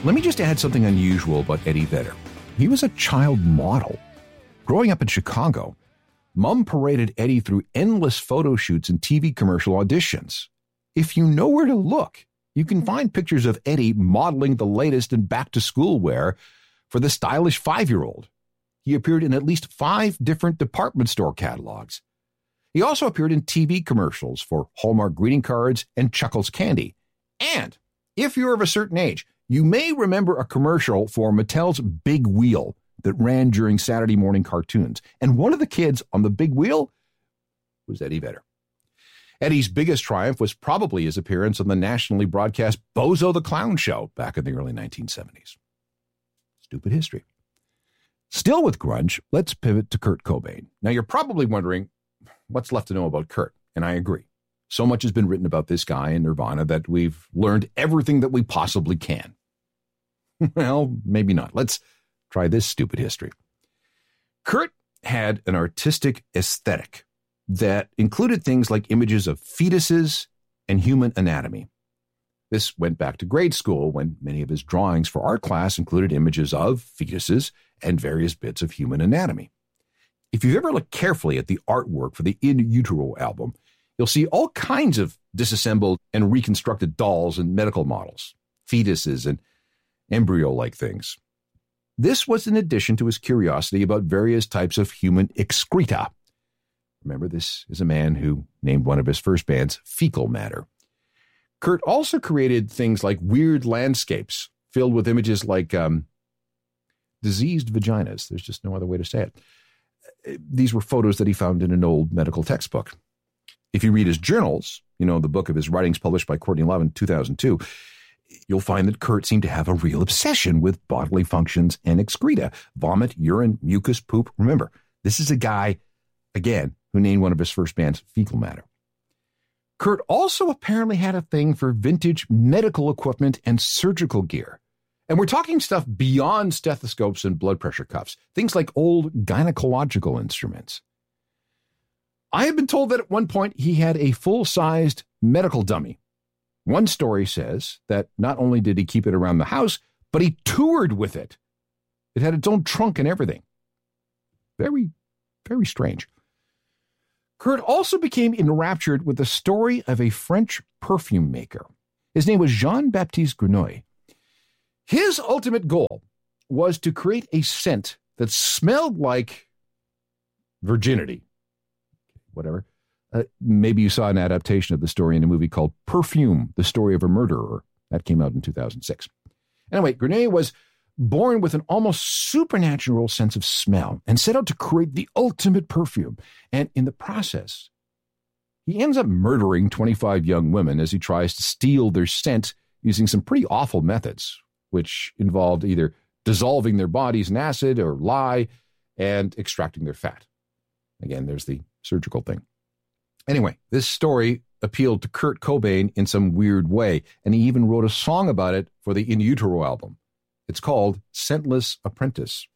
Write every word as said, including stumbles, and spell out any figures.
Let me just add something unusual about Eddie Vedder. He was a child model. Growing up in Chicago, Mom paraded Eddie through endless photo shoots and T V commercial auditions. If you know where to look, you can find pictures of Eddie modeling the latest in back-to-school wear for the stylish five-year-old. He appeared in at least five different department store catalogs. He also appeared in T V commercials for Hallmark greeting cards and Chuckles Candy. And if you're of a certain age, you may remember a commercial for Mattel's Big Wheel that ran during Saturday morning cartoons. And one of the kids on the big wheel was Eddie Vedder. Eddie's biggest triumph was probably his appearance on the nationally broadcast Bozo the Clown Show back in the early nineteen seventies. Stupid history. Still with grunge, let's pivot to Kurt Cobain. Now, you're probably wondering what's left to know about Kurt, and I agree. So much has been written about this guy in Nirvana that we've learned everything that we possibly can. Well, maybe not. Let's try this stupid history. Kurt had an artistic aesthetic that included things like images of fetuses and human anatomy. This went back to grade school when many of his drawings for art class included images of fetuses and various bits of human anatomy. If you've ever looked carefully at the artwork for the In Utero album, you'll see all kinds of disassembled and reconstructed dolls and medical models, fetuses and embryo-like things. This was in addition to his curiosity about various types of human excreta. Remember, this is a man who named one of his first bands Fecal Matter. Kurt also created things like weird landscapes filled with images like um, diseased vaginas. There's just no other way to say it. These were photos that he found in an old medical textbook. If you read his journals, you know, the book of his writings published by Courtney Love in two thousand two, you'll find that Kurt seemed to have a real obsession with bodily functions and excreta, vomit, urine, mucus, poop. Remember, this is a guy, again, who named one of his first bands Fecal Matter. Kurt also apparently had a thing for vintage medical equipment and surgical gear. And we're talking stuff beyond stethoscopes and blood pressure cuffs, things like old gynecological instruments. I have been told that at one point he had a full-sized medical dummy. One story says that not only did he keep it around the house, but he toured with it. It had its own trunk and everything. Very, very strange. Kurt also became enraptured with the story of a French perfume maker. His name was Jean-Baptiste Grenouille. His ultimate goal was to create a scent that smelled like virginity. Whatever. Uh, maybe you saw an adaptation of the story in a movie called Perfume, the Story of a Murderer. That came out in two thousand six. Anyway, Grenouille was born with an almost supernatural sense of smell and set out to create the ultimate perfume. And in the process, he ends up murdering twenty-five young women as he tries to steal their scent using some pretty awful methods, which involved either dissolving their bodies in acid or lye and extracting their fat. Again, there's the surgical thing. Anyway, this story appealed to Kurt Cobain in some weird way, and he even wrote a song about it for the In Utero album. It's called Scentless Apprentice.